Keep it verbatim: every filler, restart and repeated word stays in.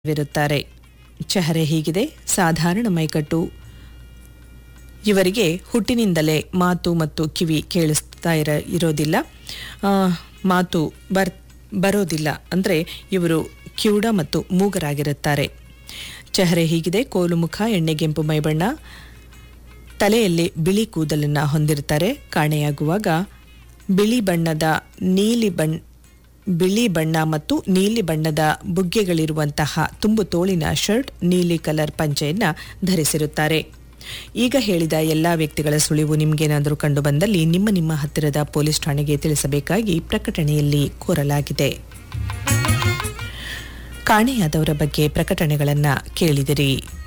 ವಿರುತ್ತಾರೆ. ಚೆಹರೆ ಹೀಗಿದೆ, ಸಾಧಾರಣ ಮೈಕಟ್ಟು. ಇವರಿಗೆ ಹುಟ್ಟಿನಿಂದಲೇ ಮಾತು ಮತ್ತು ಕಿವಿ ಕೇಳಿಸ್ತಾ ಇರ ಇರೋದಿಲ್ಲ, ಮಾತು ಬರ್ ಬರೋದಿಲ್ಲ ಅಂದರೆ ಇವರು ಕಿವುಡ ಮತ್ತು ಮೂಗರಾಗಿರುತ್ತಾರೆ. ಚೆಹರೆ ಹೀಗಿದೆ, ಕೋಲು ಮುಖ, ಎಣ್ಣೆಗೆಂಪು ಮೈಬಣ್ಣ, ತಲೆಯಲ್ಲಿ ಬಿಳಿ ಕೂದಲನ್ನು ಹೊಂದಿರುತ್ತಾರೆ. ಕಾಣೆಯಾಗುವಾಗ ಬಿಳಿ ಬಣ್ಣದ ನೀಲಿ ಬಣ್ಣ ಬಿಳಿ ಬಣ್ಣ ಮತ್ತು ನೀಲಿ ಬಣ್ಣದ ಬುಗ್ಗೆಗಳಿರುವಂತಹ ತುಂಬು ತೋಳಿನ ಶರ್ಟ್, ನೀಲಿ ಕಲರ್ ಪಂಚೆಯನ್ನು ಧರಿಸಿರುತ್ತಾರೆ. ಈಗ ಹೇಳಿದ ಎಲ್ಲ ವ್ಯಕ್ತಿಗಳ ಸುಳಿವು ನಿಮಗೇನಾದರೂ ಕಂಡು ಬಂದಲ್ಲಿ ನಿಮ್ಮ ನಿಮ್ಮ ಹತ್ತಿರದ ಪೊಲೀಸ್ ಠಾಣೆಗೆ ತಿಳಿಸಬೇಕಾಗಿ ಪ್ರಕಟಣೆಯಲ್ಲಿ ಕೋರಲಾಗಿದೆ. ಕಾಣೆಯಾದವರ ಬಗ್ಗೆ ಪ್ರಕಟಣೆಗಳನ್ನು ಕೇಳಿದಿರಿ.